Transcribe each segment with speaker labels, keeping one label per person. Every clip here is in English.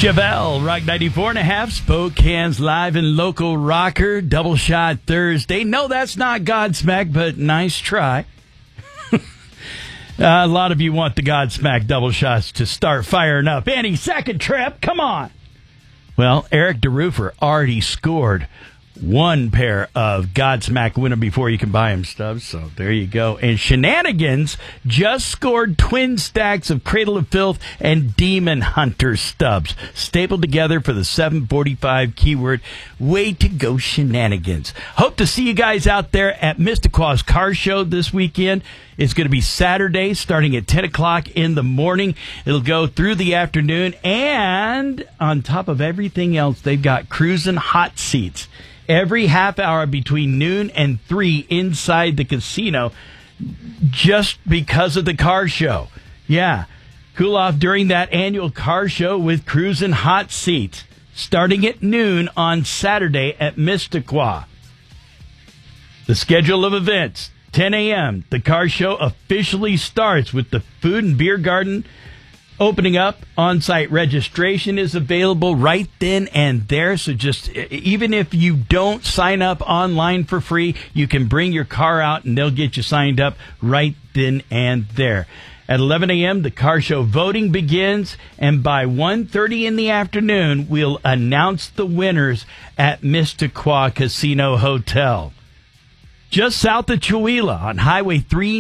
Speaker 1: Chevelle, Rock 94.5, Spokane's live and local rocker, Double Shot Thursday. No, that's not Godsmack, but nice try. A lot of you want the Godsmack double shots to start firing up any second trip. Come on. Well, Eric DeRoofer already scored one pair of Godsmack winner before you can buy him, Stubbs. So there you go. And Shenanigans just scored twin stacks of Cradle of Filth and Demon Hunter stubs, stapled together for the 745 keyword. Way to go, Shenanigans. Hope to see you guys out there at Mystiqua's Car Show this weekend. It's going to be Saturday, starting at 10 o'clock in the morning. It'll go through the afternoon. And on top of everything else, they've got cruising hot seats every half hour between noon and 3 inside the casino, just because of the car show. Yeah, cool off during that annual car show with cruising hot seats, starting at noon on Saturday at Mystiqua. The schedule of events: 10 a.m. The car show officially starts with the food and beer garden opening up. On-site registration is available right then and there. So just, even if you don't sign up online for free, you can bring your car out and they'll get you signed up right then and there. At 11 a.m., the car show voting begins, and by 1:30 in the afternoon, we'll announce the winners at Mystiqua Casino Hotel, just south of Chewelah on Highway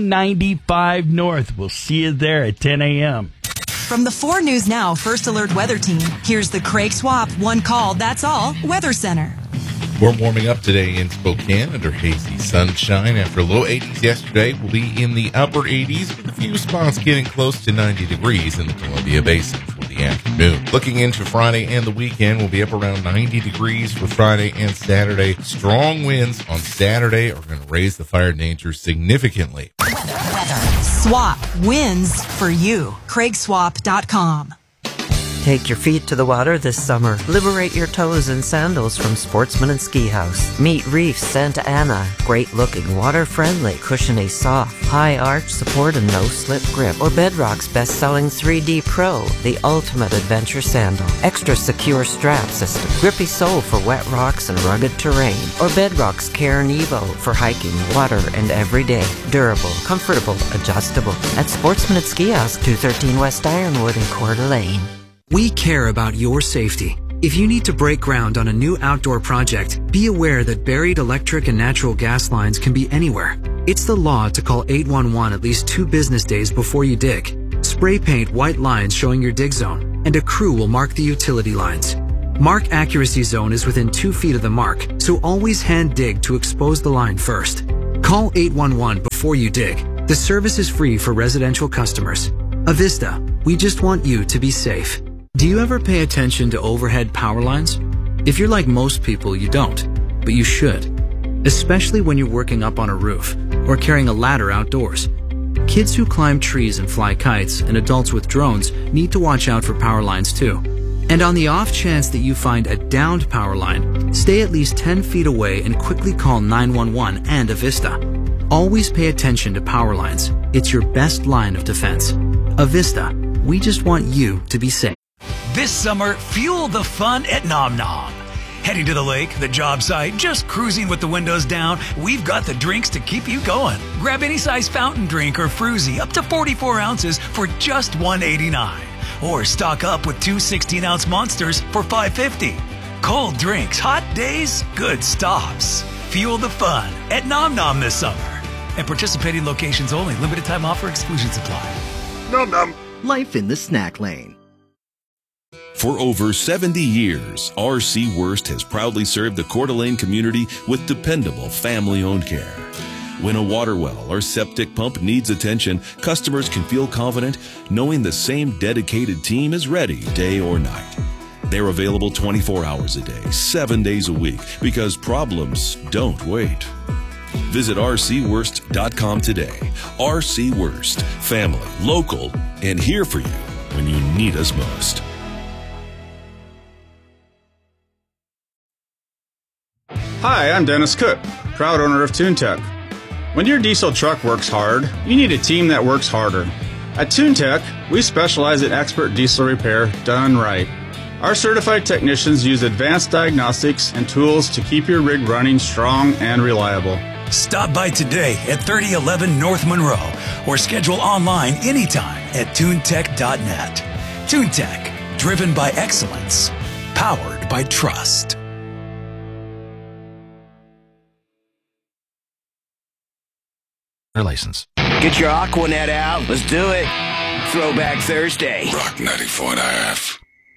Speaker 1: 395 North. We'll see you there at 10 a.m.
Speaker 2: From the 4 News Now First Alert Weather Team, here's the Craig Swap One Call, That's All Weather Center.
Speaker 3: We're warming up today in Spokane under hazy sunshine. After low 80s yesterday, we'll be in the upper 80s with a few spots getting close to 90 degrees in the Columbia Basin for the afternoon. Looking into Friday and the weekend, we'll be up around 90 degrees for Friday and Saturday. Strong winds on Saturday are going to raise the fire danger significantly.
Speaker 2: Weather. Swap wins for you. CraigSwap.com.
Speaker 4: Take your feet to the water this summer. Liberate your toes in sandals from Sportsman and Ski House. Meet Reef Santa Ana. Great-looking, water-friendly, cushiony, soft, high-arch support and no-slip grip. Or Bedrock's best-selling 3D Pro, the ultimate adventure sandal. Extra secure strap system. Grippy sole for wet rocks and rugged terrain. Or Bedrock's Cairn Evo for hiking, water, and everyday. Durable, comfortable, adjustable. At Sportsman and Ski House, 213 West Ironwood in Coeur d'Alene.
Speaker 5: We care about your safety. If you need to break ground on a new outdoor project, be aware that buried electric and natural gas lines can be anywhere. It's the law to call 811 at least 2 business days before you dig. Spray paint white lines showing your dig zone, and a crew will mark the utility lines. Mark accuracy zone is within 2 feet of the mark, so always hand dig to expose the line first. Call 811 before you dig. The service is free for residential customers. Avista, we just want you to be safe. Do you ever pay attention to overhead power lines? If you're like most people, you don't, but you should. Especially when you're working up on a roof or carrying a ladder outdoors. Kids who climb trees and fly kites and adults with drones need to watch out for power lines too. And on the off chance that you find a downed power line, stay at least 10 feet away and quickly call 911 and Avista. Always pay attention to power lines. It's your best line of defense. Avista, we just want you to be safe.
Speaker 6: This summer, fuel the fun at Nom Nom. Heading to the lake, the job site, just cruising with the windows down, we've got the drinks to keep you going. Grab any size fountain drink or fruzy up to 44 ounces for just $1.89. Or stock up with 2 16-ounce monsters for $5.50. Cold drinks, hot days, good stops. Fuel the fun at Nom Nom this summer. And participating locations only. Limited time offer, exclusions apply.
Speaker 7: Nom Nom. Life in the snack lane.
Speaker 8: For over 70 years, R.C. Wurst has proudly served the Coeur d'Alene community with dependable family-owned care. When a water well or septic pump needs attention, customers can feel confident knowing the same dedicated team is ready day or night. They're available 24 hours a day, 7 days a week, because problems don't wait. Visit rcwurst.com today. R.C. Wurst, family, local, and here for you when you need us most.
Speaker 9: Hi, I'm Dennis Cook, proud owner of TuneTech. When your diesel truck works hard, you need a team that works harder. At TuneTech, we specialize in expert diesel repair done right. Our certified technicians use advanced diagnostics and tools to keep your rig running strong and reliable.
Speaker 6: Stop by today at 3011 North Monroe or schedule online anytime at TuneTech.net. TuneTech, driven by excellence, powered by trust.
Speaker 10: License.
Speaker 11: Get your Aquanet out. Let's do it. Throwback Thursday.
Speaker 12: Rock 94.5.